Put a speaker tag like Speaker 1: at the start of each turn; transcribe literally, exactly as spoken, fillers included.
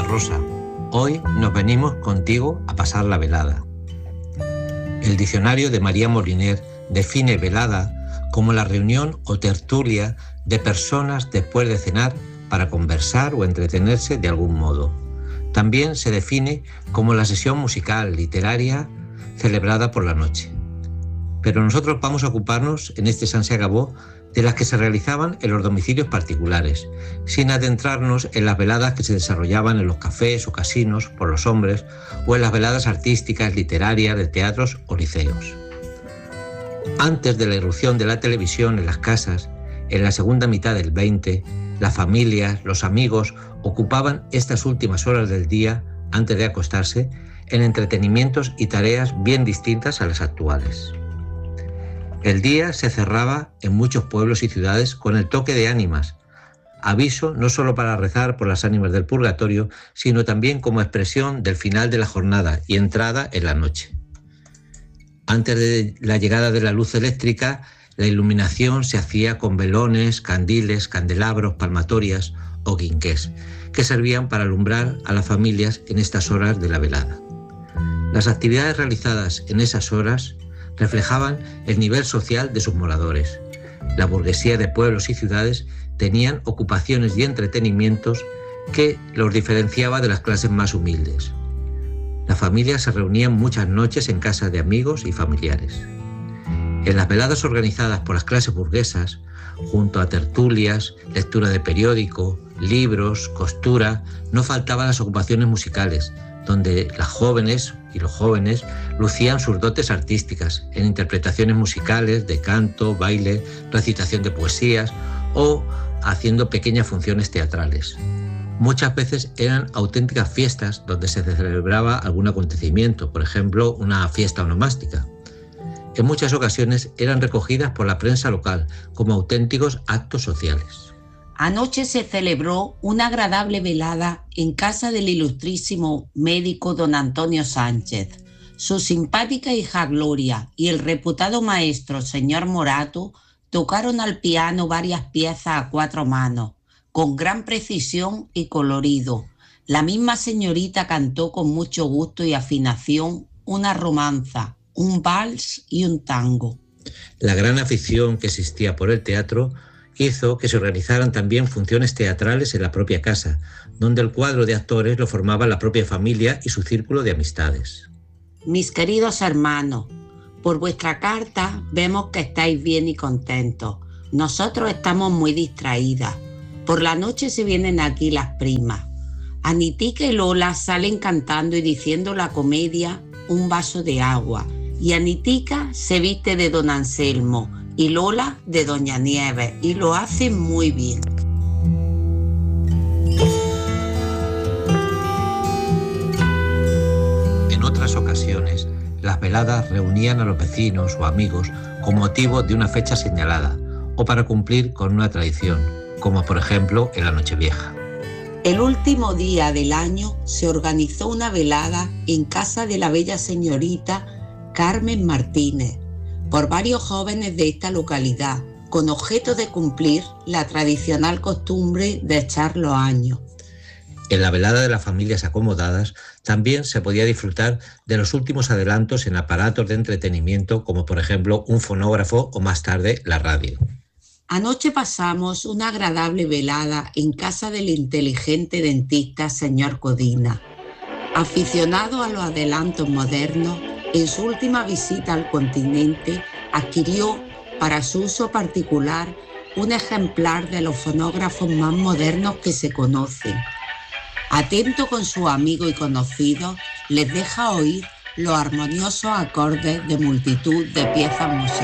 Speaker 1: Rosa. Hoy nos venimos contigo a pasar la velada. El diccionario de María Moliner define velada como la reunión o tertulia de personas después de cenar para conversar o entretenerse de algún modo. También se define como la sesión musical literaria celebrada por la noche. Pero nosotros vamos a ocuparnos en este Santiago de las que se realizaban en los domicilios particulares, sin adentrarnos en las veladas que se desarrollaban en los cafés o casinos por los hombres o en las veladas artísticas, literarias, de teatros o liceos. Antes de la irrupción de la televisión en las casas, en la segunda mitad del veinte, las familias, los amigos ocupaban estas últimas horas del día, antes de acostarse, en entretenimientos y tareas bien distintas a las actuales. El día se cerraba en muchos pueblos y ciudades con el toque de ánimas, aviso no solo para rezar por las ánimas del purgatorio, sino también como expresión del final de la jornada y entrada en la noche. Antes de la llegada de la luz eléctrica, la iluminación se hacía con velones, candiles, candelabros, palmatorias o quinqués, que servían para alumbrar a las familias en estas horas de la velada. Las actividades realizadas en esas horas reflejaban el nivel social de sus moradores. La burguesía de pueblos y ciudades tenían ocupaciones y entretenimientos que los diferenciaba de las clases más humildes. Las familias se reunían muchas noches en casa de amigos y familiares. En las veladas organizadas por las clases burguesas, junto a tertulias, lectura de periódico, libros, costura, no faltaban las ocupaciones musicales, donde las jóvenes y los jóvenes lucían sus dotes artísticas en interpretaciones musicales de canto, baile, recitación de poesías o haciendo pequeñas funciones teatrales. Muchas veces eran auténticas fiestas donde se celebraba algún acontecimiento, por ejemplo, una fiesta onomástica. En muchas ocasiones eran recogidas por la prensa local como auténticos actos sociales.
Speaker 2: Anoche se celebró una agradable velada en casa del ilustrísimo médico don Antonio Sánchez. Su simpática hija Gloria y el reputado maestro señor Morato tocaron al piano varias piezas a cuatro manos, con gran precisión y colorido. La misma señorita cantó con mucho gusto y afinación una romanza, un vals y un tango.
Speaker 1: La gran afición que existía por el teatro hizo que se organizaran también funciones teatrales en la propia casa, donde el cuadro de actores lo formaba la propia familia y su círculo de amistades.
Speaker 2: Mis queridos hermanos, por vuestra carta vemos que estáis bien y contentos. Nosotros estamos muy distraídas. Por la noche se vienen aquí las primas. Anitica y Lola salen cantando y diciendo la comedia Un vaso de agua, y Anitica se viste de don Anselmo y Lola de doña Nieves, y lo hace muy bien.
Speaker 1: En otras ocasiones, las veladas reunían a los vecinos o amigos con motivo de una fecha señalada o para cumplir con una tradición, como por ejemplo en la Nochevieja.
Speaker 2: El último día del año se organizó una velada en casa de la bella señorita Carmen Martínez, por varios jóvenes de esta localidad, con objeto de cumplir la tradicional costumbre de echar los años.
Speaker 1: En la velada de las familias acomodadas también se podía disfrutar de los últimos adelantos en aparatos de entretenimiento, como por ejemplo un fonógrafo o más tarde la radio.
Speaker 2: Anoche pasamos una agradable velada en casa del inteligente dentista señor Codina. Aficionado a los adelantos modernos, en su última visita al continente adquirió para su uso particular un ejemplar de los fonógrafos más modernos que se conocen. Atento con sus amigos y conocidos, les deja oír los armoniosos acordes de multitud de piezas musicales.